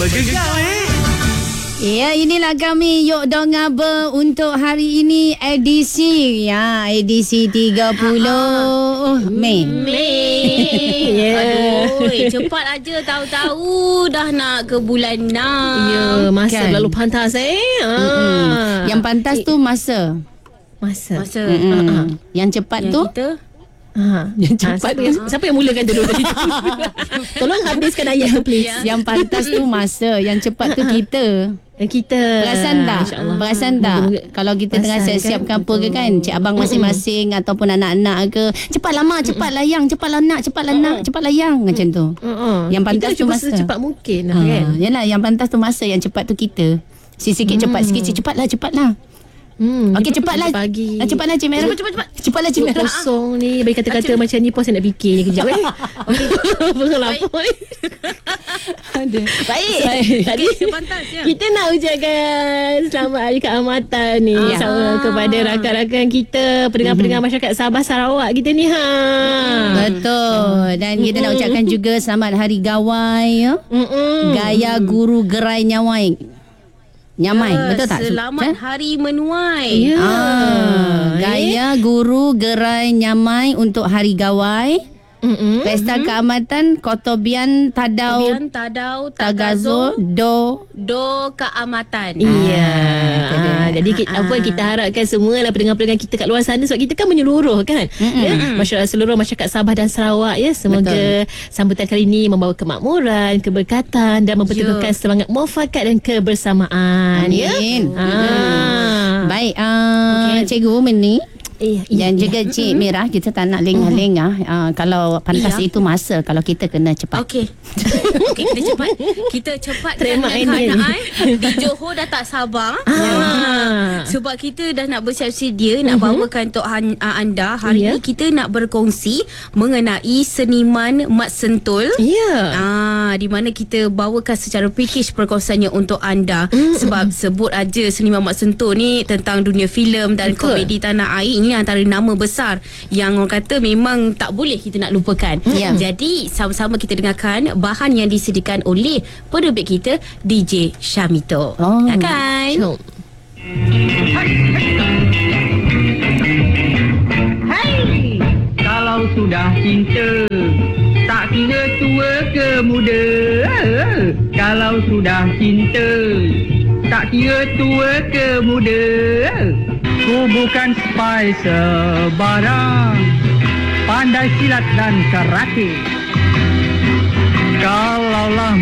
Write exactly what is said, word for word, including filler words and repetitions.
Bergegar eh. Ya, inilah kami Yok Dong Ngaba untuk hari ini edisi ya, edisi tiga puluh Mei. Mei. Yeah. Aduh, cepat aja tahu-tahu dah nak ke bulan enam. Ya, masa Kan? lalu pantas eh. Mm-mm. Yang pantas tu masa. Masa. Masa Mm-mm. Yang cepat yang tu kita Ha. yang Ha, cepat siapa, tu yang, siapa yang mulakan dulu tadi? Tolong habiskan ayat tu please. yang pantas tu masa, yang cepat tu kita. Yang kita Perasan tak? InsyaAllah. Perasan tak? Moga-moga- Kalau kita tengah Perasan, siap-siapkan kan? apa ke kan, cik abang masing-masing ataupun anak-anak ke, cepatlah mak, cepatlah yang, cepatlah nak, cepatlah nak, cepatlah yang, macam tu. Uh-uh. Yang pantas kita tu cuba masa. secepat mungkin Ha, lah, kan. yalah, yang pantas tu masa, yang cepat tu kita. Sikit-sikit cepat, sikit cepatlah, cepatlah. Hmm, Okey, cepatlah. pagi. Ah, cepatlah Cik Merah. Cepat, cepat, cepat. Cepatlah Cik Merah. Kosong ni bagi kata-kata macam ni pun saya nak fikir je kejap eh. Okey. Pengalaman ni. Aduh. Baik. Baik. Tadi Okey, pantas ya. kita nak ucapkan selamat Hari Keamatan ni Ya. sama kepada rakan-rakan kita, pendengar-pendengar masyarakat Sabah Sarawak kita ni ha. Betul. Dan kita nak ucapkan juga selamat Hari Gawai ya. Mm-mm. Gaya Guru Gerai Nyawai. Nyamai, Ya, betul tak? Selamat Hari Menuai. Ya. Ah, Gaya Guru Gerai Nyamai untuk Hari Gawai. Mm-mm. Pesta Keamatan Kotobian Tadau Kemudian Tadau Tagazo Tagazo Do. Do Keamatan. Iya. itu dia. Ah, jadi kita, apa kita harapkan semualah pendengar-pendengar kita kat luar sana sebab kita kan menyeluruh kan. Ya, masyarakat seluruh masyarakat Sabah dan Sarawak ya. Semoga Betul. sambutan kali ini membawa kemakmuran, keberkatan dan memperteguhkan semangat muafakat dan kebersamaan ya. Amin. Ah. Baik, uh, Cikgu Umin ni Eh, dan juga Cik Merah, kita tak nak lengah-lengah. Uh, kalau pantas Ya. itu masa, kalau kita kena cepat. Okey. Okey, kita cepat. Kita cepat Tremak dengan ini. keadaan di Johor dah tak sabar. Ah. Sebab kita dah nak bersiap sedia nak bawakan untuk han, uh, anda hari Ya. ini kita nak berkongsi mengenai seniman Mat Sentul. Ya. Ah, di mana kita bawakan secara package perkongsiannya untuk anda. Sebab sebut aja seniman Mat Sentul ni tentang dunia filem dan Betul. komedi tanah air, ini antara nama besar yang orang kata memang tak boleh kita nak lupakan. Ya. Jadi sama-sama kita dengarkan bahan yang disediakan oleh penerbit kita D J Syamito. Oh. Kan? Jom. Hai, kalau sudah cinta, tak kira tua ke muda. Kalau sudah cinta, tak kira tua ke muda. Ku bukan spy sebarang, pandai silat dan karate. Kalaulah